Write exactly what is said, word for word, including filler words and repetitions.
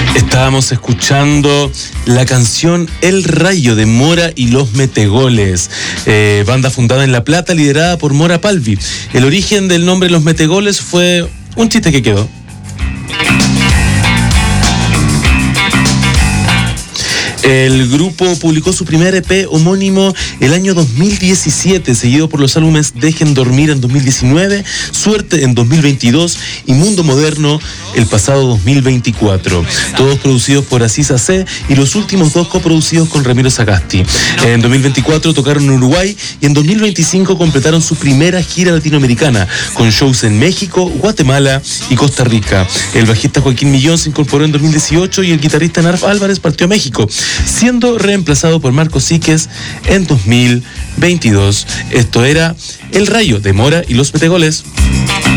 Estábamos escuchando la canción El Rayo de Mora y los Metegoles, eh, banda fundada en La Plata, liderada por Mora Palvi. El origen del nombre Los Metegoles fue un chiste que quedó. El grupo publicó su primer E P homónimo el año dos mil diecisiete, seguido por los álbumes Dejen Dormir en dos mil diecinueve, Suerte en dos mil veintidós y Mundo Moderno el pasado dos mil veinticuatro. Todos producidos por Asís A C y los últimos dos coproducidos con Ramiro Sagasti. En dos mil veinticuatro tocaron en Uruguay y en dos mil veinticinco completaron su primera gira latinoamericana, con shows en México, Guatemala y Costa Rica. El bajista Joaquín Millón se incorporó en dos mil dieciocho y el guitarrista Narf Álvarez partió a México, siendo reemplazado por Marco Síquez en dos mil veintidós. Esto era El Rayo de Mora y los Metegoles.